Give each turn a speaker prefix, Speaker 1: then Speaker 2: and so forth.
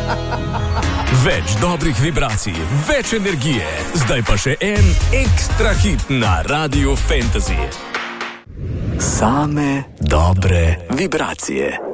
Speaker 1: Več dobrih vibracij, več energije. Zdaj pa še en ekstra hit na Radiu Fantasy. Same dobre vibracije.